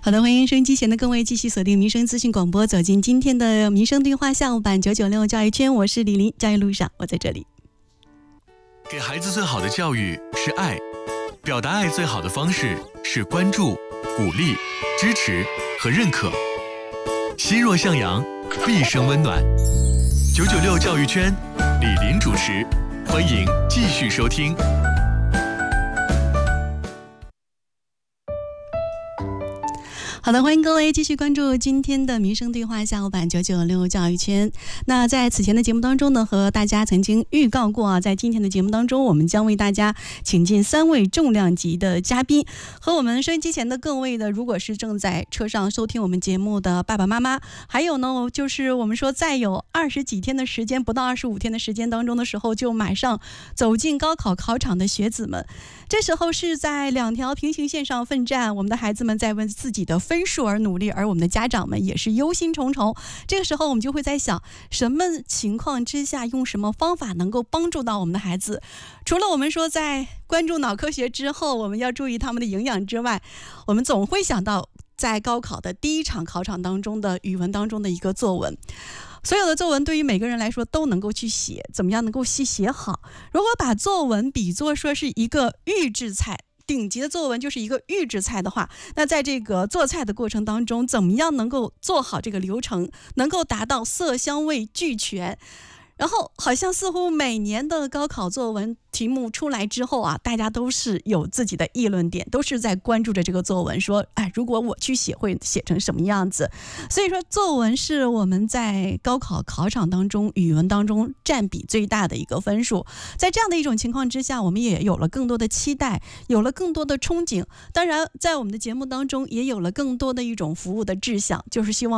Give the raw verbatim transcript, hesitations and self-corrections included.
好的，欢迎收音机前的各位继续锁定民生资讯广播，走进今天的民生对话下午版九九六教育圈，我是李琳，教育路上我在这里。 给孩子最好的教育是爱，表达爱最好的方式是关注、鼓励、支持和认可。心若向阳，必生温暖。九九六教育圈，李琳主持，欢迎继续收听。 好的，欢迎各位继续关注今天的民生对话下午版九九六教育圈。那在此前的节目当中呢，和大家曾经预告过啊，在今天的节目当中，我们将为大家请进三位重量级的嘉宾，和我们收音机前的各位的，如果是正在车上收听我们节目的爸爸妈妈，还有呢，就是我们说再有二十几天的时间，不到二十五天的时间当中的时候，就马上走进高考考场的学子们，这时候是在两条平行线上奋战，我们的孩子们在为自己的分数而努力，而我们的家长们也是忧心忡忡。这个时候我们就会在想，什么情况之下用什么方法能够帮助到我们的孩子。除了我们说在关注脑科学之后我们要注意他们的营养之外，我们总会想到在高考的第一场考场当中的语文当中的一个作文。所有的作文对于每个人来说都能够去写，怎么样能够去写好。如果把作文比作说是一个预制菜，顶级的作文就是一个预制菜的话，那在这个做菜的过程当中，怎么样能够做好这个流程，能够达到色香味俱全。然后好像似乎每年的高考作文题目出来之后啊，大家都是有自己的议论点，都是在关注着这个作文，说哎，如果我去写会写成什么样子。所以说作文是我们在高考考场当中语文当中占比最大的一个分数。在这样的一种情况之下，我们也有了更多的期待，有了更多的憧憬，当然在我们的节目当中也有了更多的一种服务的志向，就是希望